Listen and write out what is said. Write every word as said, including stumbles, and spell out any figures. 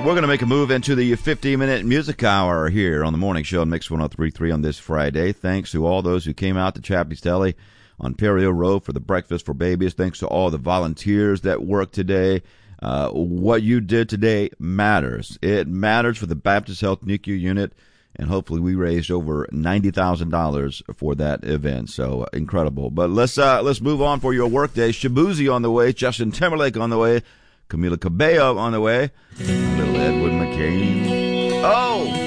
we're going to make a move into the fifteen-minute music hour here on the morning show on Mix one oh three point three on this Friday. Thanks to all those who came out to Chappie's Deli on Ontario Road for the Breakfast for Babies. Thanks to all the volunteers that worked today. Uh, what you did today matters. It matters for the Baptist Health N I C U unit, and hopefully we raised over ninety thousand dollars for that event. So uh, incredible. But let's uh, let's move on for your workday. Shabuzi on the way, Justin Timberlake on the way, Camila Cabello on the way, little Edward McCain. Oh!